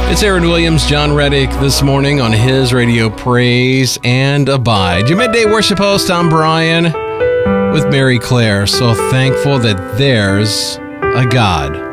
It's Aaron Williams, John Reddick this morning on his radio Praise and Abide. Your midday worship host, I'm Brian with Mary Claire. So thankful that there's a God.